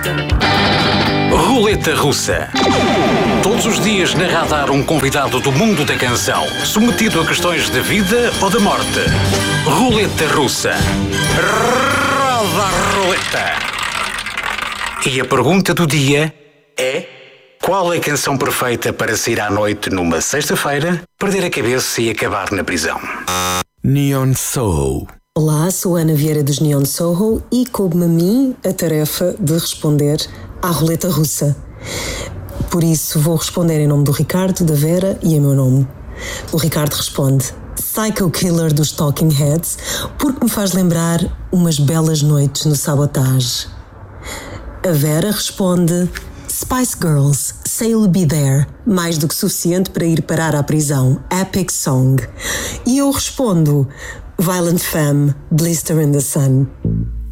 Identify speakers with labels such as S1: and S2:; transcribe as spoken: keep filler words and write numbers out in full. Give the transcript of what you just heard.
S1: Roleta Russa. Todos os dias na Radar um convidado do mundo da canção, submetido a questões de vida ou da morte. Roleta Russa. Roda a roleta. E a pergunta do dia é: qual é a canção perfeita para sair à noite numa sexta-feira, perder a cabeça e acabar na prisão?
S2: Neon Soho.
S3: Olá, sou Ana Vieira dos Neon Soho e coube-me a mim a tarefa de responder à roleta russa. Por isso vou responder em nome do Ricardo, da Vera e em meu nome. O Ricardo responde Psycho Killer dos Talking Heads, porque me faz lembrar umas belas noites no Sabotage. A Vera responde Spice Girls, Say You'll Be There, mais do que suficiente para ir parar à prisão, Epic Song. E eu respondo Violent Femme, Blister in the Sun.